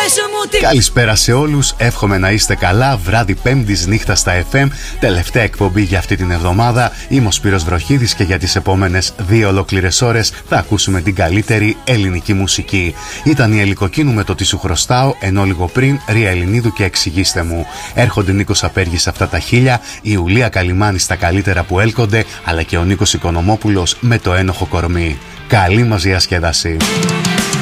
Καλησπέρα σε όλους, εύχομαι να είστε καλά. Βράδυ Πέμπτης νύχτα στα FM, τελευταία εκπομπή για αυτή την εβδομάδα. Είμαι ο Σπύρος Βροχίδης και για τις επόμενες 2 ολόκληρες ώρες θα ακούσουμε την καλύτερη ελληνική μουσική. Ήταν η Ελικοκίνου με το «Τι σου χρωστάω», ενώ λίγο πριν Ρία Ελληνίδου και «Εξηγήστε μου». Έρχονται Νίκος Απέργης αυτά τα 1000, η Ουλία Καλιμάνη στα καλύτερα που έλκονται, αλλά και ο Νίκος Οικονομόπουλος με το ένοχο κορμί. Καλή μας διασκέδαση.